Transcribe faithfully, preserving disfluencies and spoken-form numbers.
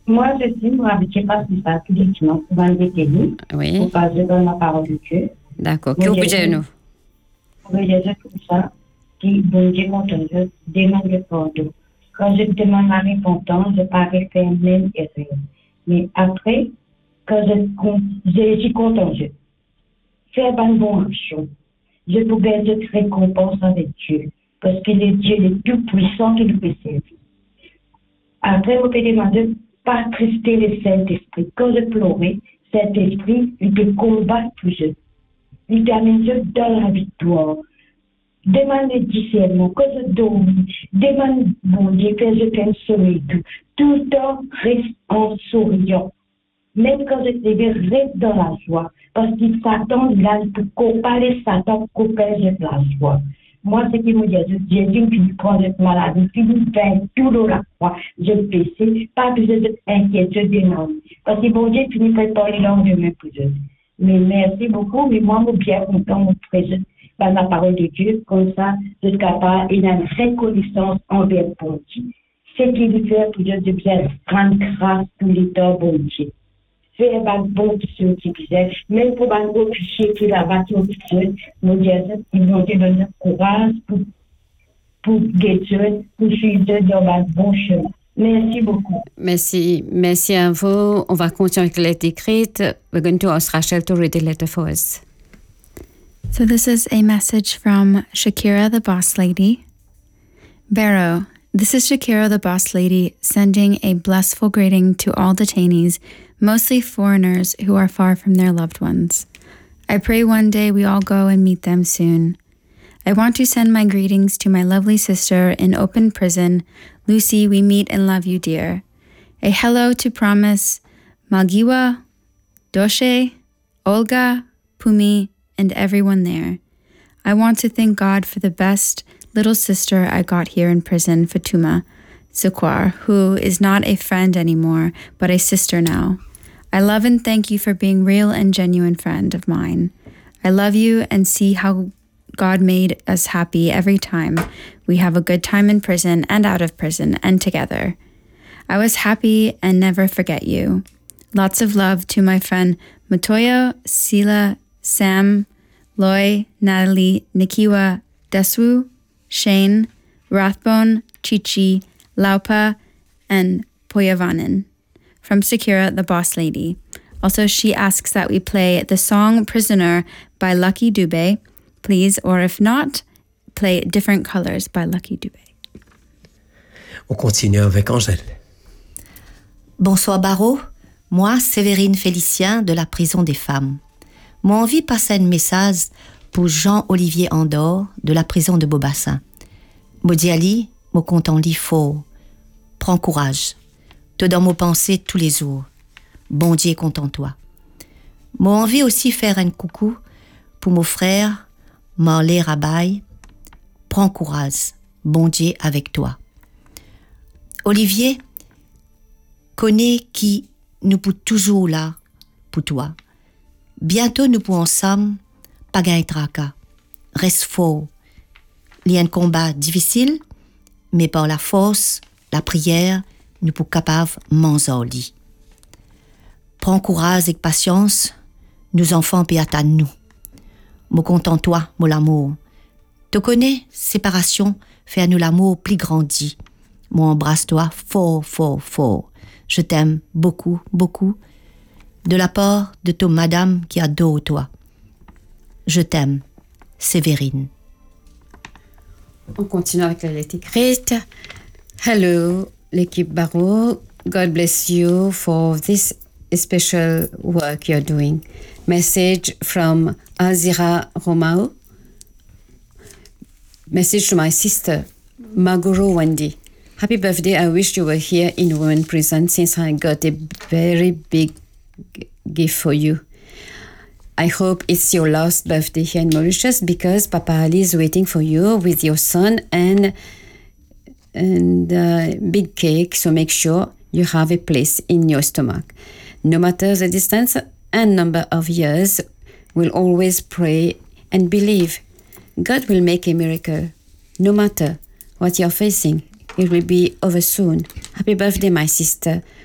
Moi, je suis moi, habituée par ça tous les dimanches, dans les pays, Oui. pour passer dans la parole de Dieu. D'accord. Que vous dites nous? Oui, je tout ça, qui, bon Dieu, mon Dieu, je demande le pardon. Quand je demande la repentance, je parais faire même erreur. Mais après, quand je, je suis content, je fais une bonne action. Je peux gagner de récompense avec Dieu. Parce que le Dieu est tout puissant qui nous peut servir. Après, vous pouvez demander, pas trister le Saint-Esprit. Quand je pleurais, Saint-Esprit, il peut combattre pour je. Il termine dans la victoire. Demande le discernement. Quand je dors, demande, bon Dieu, que je t'aime sommeil tout. Tout le temps, reste en souriant. Même quand je te dis, reste dans la joie. Parce qu'il Satan, il a pour comparer Satan, comparer la joie. Moi, ce qui me dit, Jésus, puis prend cette maladie, puis il fait tout dans la croix. Je péché, pas besoin d'être inquiet, je demande. Parce que bon Dieu finit par parler lendemain pour eux. Mais merci beaucoup, mais moi, je suis bien content, mon présent, dans la parole de Dieu, comme ça, je suis capable, il a une reconnaissance envers bon Dieu. Ce qu'il fait pour Dieu, de bien prendre grâce tous les temps, bon Dieu. Faire un bon petit qui disait, même pour un gros fichier qui l'a battu au petit, mon Dieu, ils vont te donner courage pour, pour guérir, pour suivre dans un bon chemin. Merci beaucoup. Merci. Merci à vous. On va continuer avec la lettre écrite. We're going to ask Rachel to read the letter for us. So this is a message from Shakira, the boss lady. Barrow, this is Shakira, the boss lady, sending a blissful greeting to all detainees, mostly foreigners who are far from their loved ones. I pray one day we all go and meet them soon. I want to send my greetings to my lovely sister in open prison. Lucy, we meet and love you, dear. A hello to Promise, Magiwa, Doshe, Olga, Pumi, and everyone there. I want to thank God for the best little sister I got here in prison, Fatuma Sukwar, who is not a friend anymore, but a sister now. I love and thank you for being real and genuine friend of mine. I love you and see how God made us happy every time we have a good time in prison and out of prison and together. I was happy and never forget you. Lots of love to my friend Matoyo, Sila, Sam, Loy, Natalie, Nikiwa, Deswu, Shane, Rathbone, Chichi, Laupa, and Poyavanen. From Sakura, the boss lady. Also, she asks that we play the song Prisoner by Lucky Dubé, please, or if not, play Different Colors by Lucky Dubé. On continue avec Angèle. Bonsoir Barreau, moi Sévérine Félicien de la prison des femmes. Moi envie passer un message pour Jean-Olivier Andor de la prison de Beaubassin. Modiali, mon content lit fort. Prends courage. Te dans mes pensées tous les jours. Bon Dieu content-toi. Moi envie aussi faire un coucou pour mon frère Marley Rabaille. Prends courage. Bon Dieu avec toi. Olivier, connais qui nous pour toujours là pour toi. Bientôt nous pourrons ensemble pas gagner tracas. Reste fort. Il y a un combat difficile, mais par la force, la prière, nous sommes capables de manger au lit. Prends courage et patience, nous enfants puis attendent nous. Moi content toi, mon amour. Tu connais, séparation fait à nous l'amour plus grandi. Moi embrasse-toi fort, fort, fort. Je t'aime beaucoup, beaucoup. De la part de ton madame qui adore toi. Je t'aime, Sévérine. On continue avec la lettre écrite. Hello, l'équipe Barreau. God bless you for this special work you're doing. Message from Azira Romao. Message to my sister, Maguro Wendy. Happy birthday. I wish you were here in women prison since I got a very big gift for you. I hope it's your last birthday here in Mauritius because Papa Ali is waiting for you with your son and and uh, big cake. So make sure you have a place in your stomach. No matter the distance and number of years, we'll always pray and believe God will make a miracle. No matter what you're facing, it will be over soon. Happy birthday, my sister.